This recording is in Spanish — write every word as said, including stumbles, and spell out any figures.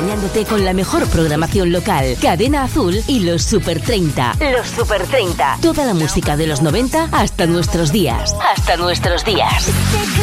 acompañándote con la mejor programación local. Cadena Azul y los Super treinta. Los Super treinta. Toda la música de los noventa hasta nuestros días. Hasta nuestros días.